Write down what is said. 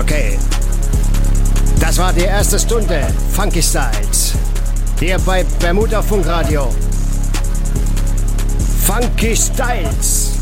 Okay. Das war die erste Stunde Funky Styles. Hier bei Bermuda Funkradio. Funky Styles.